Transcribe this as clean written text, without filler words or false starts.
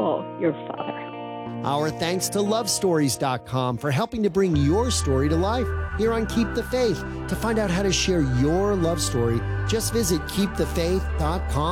your Father. Our thanks to lovestories.com for helping to bring your story to life here on Keep the Faith. To find out how to share your love story, just visit keepthefaith.com.